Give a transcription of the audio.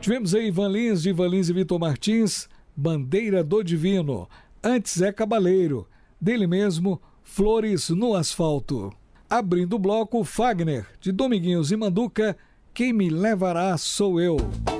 Tivemos aí Ivan Lins, de Ivan Lins e Vitor Martins, Bandeira do Divino. Antes é Cabaleiro, dele mesmo, Flores no Asfalto. Abrindo o bloco, Fagner, de Dominguinhos e Manduca, Quem Me Levará Sou Eu.